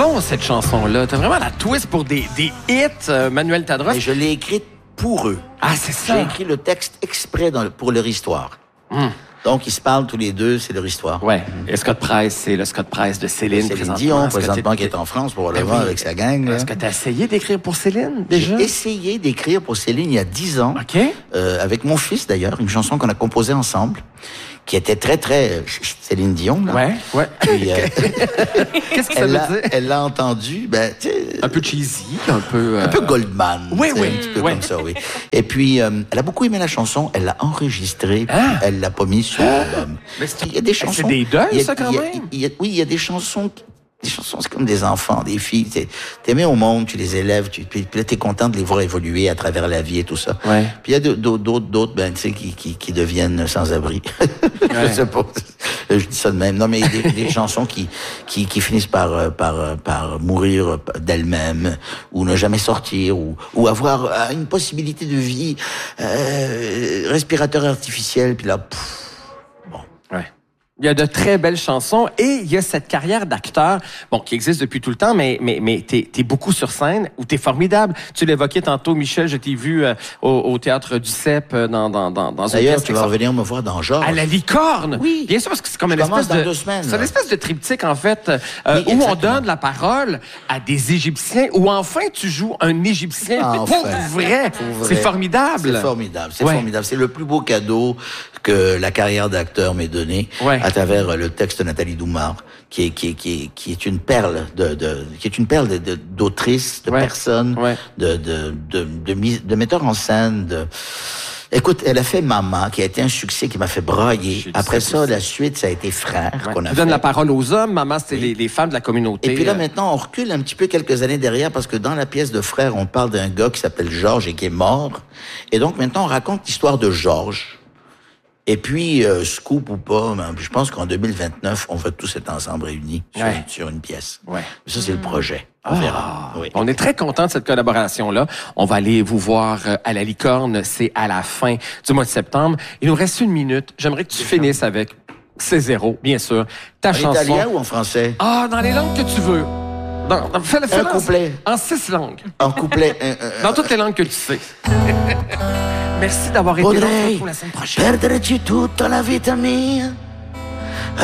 bon, cette chanson-là. T'as vraiment la twist pour des hits, Manuel Tadros. Et je l'ai écrite pour eux. Ah, c'est ça. J'ai écrit le texte exprès pour leur histoire. Donc, ils se parlent tous les deux, c'est leur histoire. Ouais. Et Scott Price, c'est le Scott Price de Céline, Céline Dion, présentement, qui est en France, probablement, avec sa gang. Est-ce que tu as essayé d'écrire pour Céline, déjà? J'ai essayé d'écrire pour Céline il y a 10 ans. OK. Avec mon fils, d'ailleurs, une chanson qu'on a composée ensemble, qui était très, très Céline Dion, là. Ouais. Puis, qu'est-ce que ça veut dire? Elle l'a entendu, un peu cheesy, un peu Goldman. Oui. Un petit peu comme ça, oui. Et puis, elle a beaucoup aimé la chanson, elle l'a enregistrée, elle l'a pas mis sur l'album. Mais il y a des chansons. C'est des deuils, ça, quand même? Oui, il y a des chansons. Des chansons, c'est comme des enfants, des filles. T'es mis au monde, tu les élèves, puis là, t'es content de les voir évoluer à travers la vie et tout ça. Ouais. Puis il y a d'autres, tu sais, qui deviennent sans-abri. Je sais pas. Je dis ça de même. Non, mais des chansons qui finissent par mourir d'elles-mêmes, ou ne jamais sortir, ou avoir une possibilité de vie, respirateur artificiel, puis là, Ouais. Il y a de très belles chansons et il y a cette carrière d'acteur, qui existe depuis tout le temps, mais t'es beaucoup sur scène où t'es formidable. Tu l'évoquais tantôt, Michel, je t'ai vu au théâtre du CEP dans une pièce. D'ailleurs, tu vas revenir me voir dans Georges. À la Licorne! Oui. Bien sûr, parce que c'est comme une espèce espèce de... dans 2 semaines. C'est une espèce de triptyque, en fait, Oui, où exactement. on donne la parole à des Égyptiens, où enfin tu joues un Égyptien pour vrai. C'est formidable. C'est formidable. C'est formidable. C'est le plus beau cadeau que la carrière d'acteur m'ait donné à travers le texte de Nathalie Doumar, qui est une perle d'autrice, de personne, de metteur en scène, Écoute, elle a fait Maman, qui a été un succès qui m'a fait brailler. Après ça, la suite, ça a été Frères qu'on a fait. Tu donnes la parole aux hommes, Maman, c'était les femmes de la communauté. Et puis là, maintenant, on recule un petit peu quelques années derrière, parce que dans la pièce de Frères, on parle d'un gars qui s'appelle Georges et qui est mort. Et donc, maintenant, on raconte l'histoire de Georges. Et puis, scoop ou pas, je pense qu'en 2029, on va tous être ensemble réunis sur une pièce. Ouais. Ça, c'est le projet. On verra. Oui. On est très contents de cette collaboration-là. On va aller vous voir à la Licorne. C'est à la fin du mois de septembre. Il nous reste 1 minute. J'aimerais que tu finisses avec C0, bien sûr. Ta chanson. En italien ou en français? Dans les langues que tu veux. Fais-le un couplet. En 6 langues. En couplet. Dans toutes les langues que tu sais. Merci d'avoir été là pour la semaine prochaine. Perderci tutta la vita mia